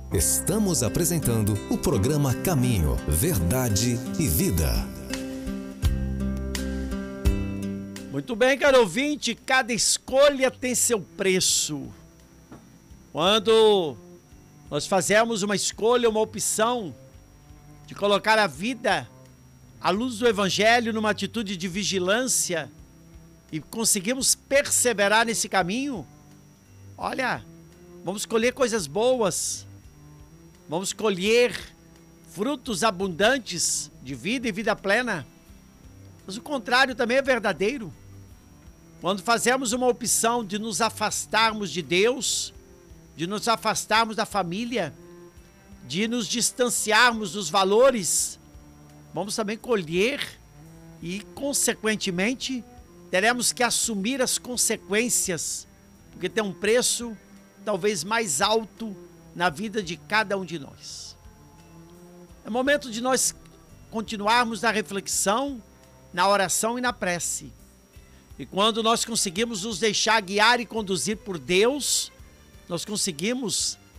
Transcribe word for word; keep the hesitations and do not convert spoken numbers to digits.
Estamos apresentando o programa Caminho, Verdade e Vida. Muito bem, caro ouvinte, cada escolha tem seu preço. Quando nós fazemos uma escolha, uma opção de colocar a vida à luz do Evangelho numa atitude de vigilância e conseguimos perseverar nesse caminho, olha, vamos colher coisas boas, vamos colher frutos abundantes de vida e vida plena. Mas o contrário também é verdadeiro. Quando fazemos uma opção de nos afastarmos de Deus, de nos afastarmos da família, de nos distanciarmos dos valores, vamos também colher e, consequentemente, teremos que assumir as consequências, porque tem um preço talvez mais alto na vida de cada um de nós. É momento de nós continuarmos na reflexão, na oração e na prece. E quando nós conseguimos nos deixar guiar e conduzir por Deus, nós conseguimos